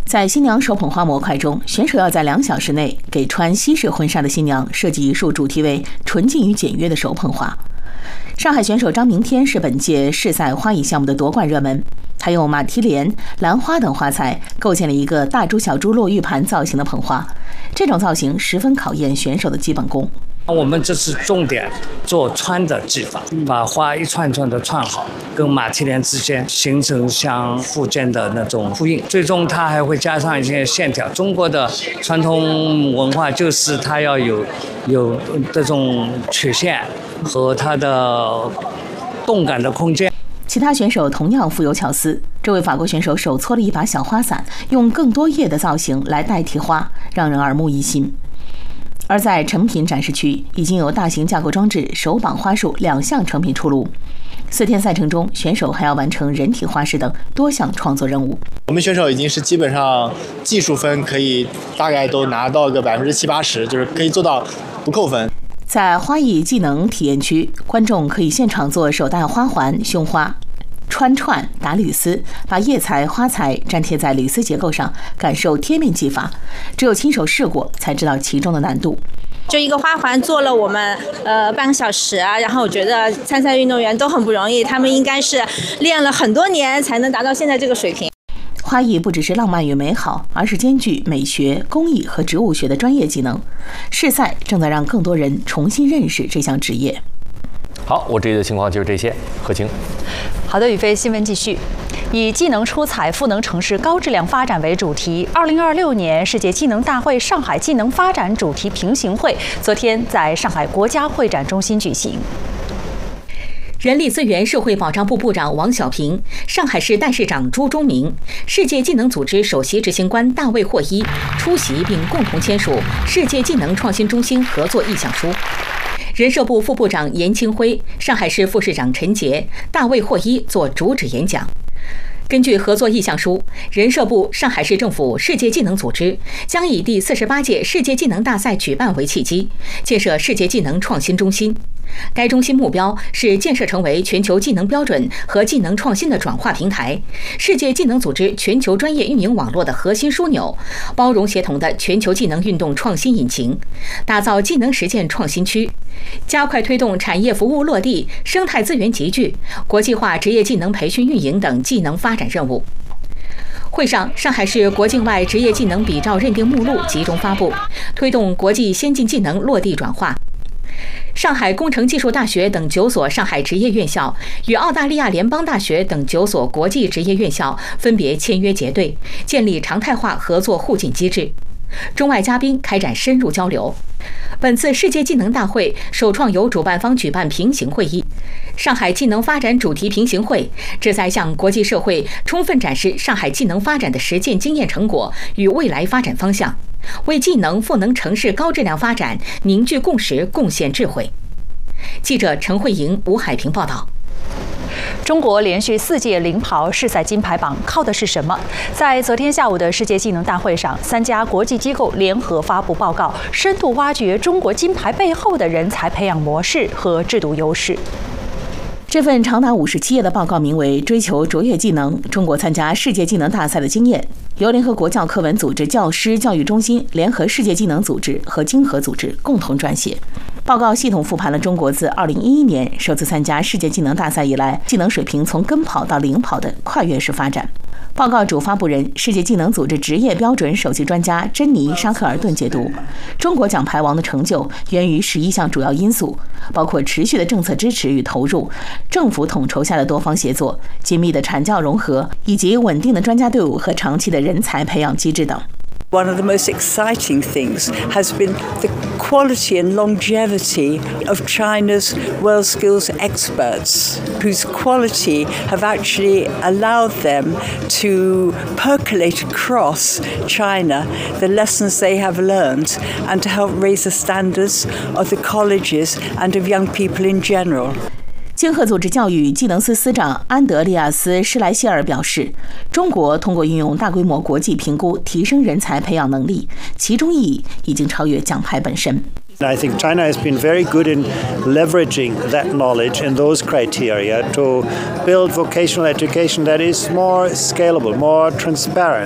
在新娘手捧花模块中，选手要在2小时内给穿西式婚纱的新娘设计一束主题为“纯净与简约”的手捧花。上海选手张明天是本届世赛花艺项目的夺冠热门，他用马蹄莲、兰花等花材构建了一个大珠小珠落玉盘造型的捧花，这种造型十分考验选手的基本功。 我们这次重点做穿的技法，把花一串串的串好，跟马蹄莲之间形成相互间的那种呼应。最终它还会加上一些线条。中国的传统文化就是它要有这种曲线和它的动感的空间。 其他选手同样富有巧思，这位法国选手手搓了一把小花伞，用更多叶的造型来代替花，让人耳目一新。而在成品展示区，已经有大型架构装置、手绑花束2项成品出炉。4天赛程中，选手还要完成人体花式等多项创作任务。 我们选手已经是基本上技术分可以大概都拿到个70-80%，就是可以做到不扣分。 在花艺技能体验区，观众可以现场做手戴花环、胸花、穿串、打铝丝，把叶材、花材粘贴在铝丝结构上，感受贴面技法。只有亲手试过，才知道其中的难度。 就一个花环做了我们半个小时啊，然后我觉得参赛运动员都很不容易，他们应该是练了很多年才能达到现在这个水平。 花艺不只是浪漫与美好，而是兼具美学、工艺和植物学的专业技能。世赛正在让更多人重新认识这项职业。 好，我这里的情况就是这些。何晴。 好的，宇飞，新闻继续。以技能出彩、赋能城市高质量发展为主题，2026年世界技能大会上海技能发展主题平行会昨天在上海国家会展中心举行。人力资源社会保障部部长王小平、上海市代市长朱忠明、世界技能组织首席执行官大卫霍伊出席并共同签署世界技能创新中心合作意向书。人社部副部长严清辉、上海市副市长陈杰、大卫霍伊作主旨演讲。根据合作意向书，人社部、上海市政府、世界技能组织将以第48届世界技能大赛举办为契机，建设世界技能创新中心。该中心目标是建设成为全球技能标准和技能创新的转化平台，世界技能组织全球专业运营网络的核心枢纽，包容协同的全球技能运动创新引擎，打造技能实践创新区，加快推动产业服务落地、生态资源集聚、国际化职业技能培训运营等技能发展任务。会上，上海市国境外职业技能比照认定目录集中发布，推动国际先进技能落地转化。上海工程技术大学等9所上海职业院校与澳大利亚联邦大学等9所国际职业院校分别签约结对，建立常态化合作互进机制。中外嘉宾开展深入交流。本次世界技能大会首创由主办方举办平行会议，上海技能发展主题平行会旨在向国际社会充分展示上海技能发展的实践经验成果与未来发展方向，为技能赋能城市高质量发展凝聚共识、贡献智慧。记者陈慧莹、吴海平报道。中国连续4届领跑世赛金牌榜靠的是什么？在昨天下午的世界技能大会上，3家国际机构联合发布报告，深度挖掘中国金牌背后的人才培养模式和制度优势。这份长达57页的报告名为《追求卓越技能：中国参加世界技能大赛的经验》，由联合国教科文组织教师教育中心、联合世界技能组织和经合组织共同撰写。报告系统复盘了中国自2011年首次参加世界技能大赛以来，技能水平从跟跑到领跑的跨越式发展。报告主发布人、世界技能组织职业标准首席专家珍妮·沙克尔顿解读，中国奖牌王的成就源于11项主要因素，包括持续的政策支持与投入、政府统筹下的多方协作、紧密的产教融合，以及稳定的专家队伍和长期的人才培养机制等。 One of the most exciting things has been the quality and longevity of China's WorldSkills experts, whose quality have actually allowed them to percolate across China the lessons they have learned and to help raise the standards of the colleges and of young people in general. 经合组织教育技能司司长安德利亚斯·施莱希尔表示，中国通过运用大规模国际评估提升人才培养能力，其中意义已经超越奖牌本身。 I think China has been very good in leveraging that knowledge and those criteria to build vocational education that is more scalable, more transparent.